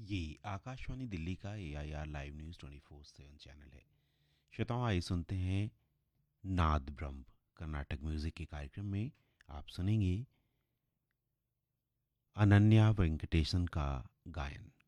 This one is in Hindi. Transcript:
ये आकाशवाणी दिल्ली का AIR लाइव न्यूज़ 24/7 चैनल है। श्रोताओं, आइए सुनते हैं नाद ब्रह्म कर्नाटक म्यूजिक के कार्यक्रम में आप सुनेंगे अनन्या वेंकटेशन का गायन।